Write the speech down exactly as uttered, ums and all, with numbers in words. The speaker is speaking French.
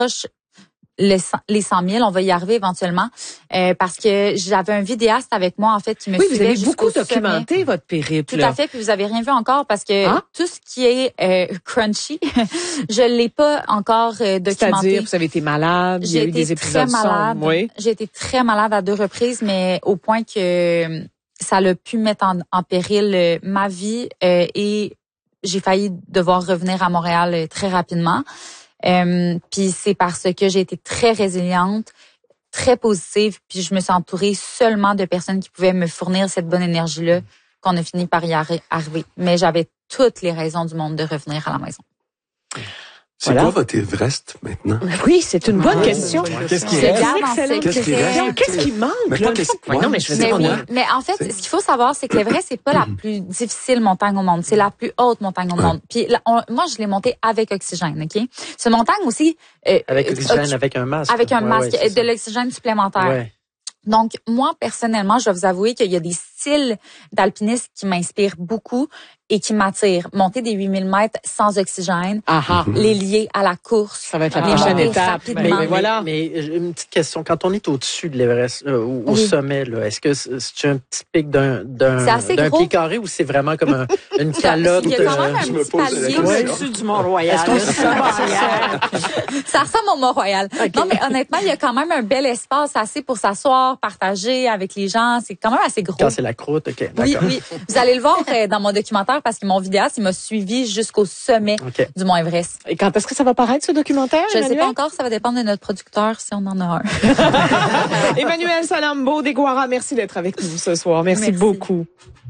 approche le, les cent mille, on va y arriver éventuellement, euh, parce que j'avais un vidéaste avec moi, en fait, qui me oui, suivait. Oui, vous avez beaucoup documenté sommet. Votre périple. Tout à fait, puis vous avez rien vu encore, parce que ah? tout ce qui est euh, crunchy, je l'ai pas encore euh, documenté. C'est-à-dire, vous avez été malade, il y a eu des épisodes très malade. sombres, oui. J'ai été très malade à deux reprises, mais au point que ça a pu mettre en, en péril euh, ma vie euh, et j'ai failli devoir revenir à Montréal euh, très rapidement. Euh, puis c'est parce que j'ai été très résiliente, très positive, puis je me suis entourée seulement de personnes qui pouvaient me fournir cette bonne énergie-là qu'on a fini par y arriver. Mais j'avais toutes les raisons du monde de revenir à la maison. C'est voilà. quoi votre Everest maintenant? Oui, c'est une bonne ah, question. Qu'est-ce qui reste? Qu'est-ce qui reste? Qu'est-ce qui manque? Mais pas qu'est-ce qui manque? Non, mais je mais, oui, mais en fait, ce qu'il faut savoir, c'est que l'Everest, c'est pas la plus difficile montagne au monde. C'est la plus haute montagne au monde. Puis là, on, moi, je l'ai montée avec oxygène, OK? C'est une montagne aussi... Euh, avec oxygène, euh, avec un masque. Avec un ouais, masque, ouais, de l'oxygène supplémentaire. Ouais. Donc, moi, personnellement, je dois vous avouer qu'il y a des styles d'alpinistes qui m'inspirent beaucoup et qui m'attirent. Monter des huit mille mètres sans oxygène, Aha. les lier à la course. Ça va être la ah. prochaine étape. Mais, mais, voilà. Mais, mais une petite question. Quand on est au-dessus de l'Everest, euh, au, au oui. sommet, là, est-ce que c'est un petit pic d'un, d'un, d'un pied carré ou c'est vraiment comme un, une calotte? Il y a quand même un je petit palier. Ouais. Au-dessus du Mont-Royal. Ça ressemble au Mont-Royal. Okay. Non, mais honnêtement, il y a quand même un bel espace assez pour s'asseoir, partager avec les gens. C'est quand même assez gros. Quand c'est la croûte, OK. D'accord. Oui, oui. Vous allez le voir euh, dans mon documentaire parce que mon vidéaste, il m'a suivi jusqu'au sommet okay. du Mont Everest. Et quand est-ce que ça va paraître, ce documentaire, Je ne Emmanuel? sais pas encore. Ça va dépendre de notre producteur, si on en a un. Emmanuelle Salambo des Guara, merci d'être avec nous ce soir. Merci, merci. beaucoup.